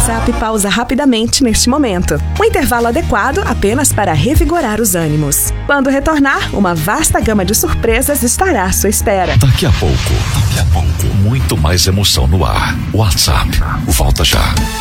WhatsApp pausa rapidamente neste momento. Um intervalo adequado apenas para revigorar os ânimos. Quando retornar, uma vasta gama de surpresas estará à sua espera. Daqui a pouco, muito mais emoção no ar. WhatsApp, volta já.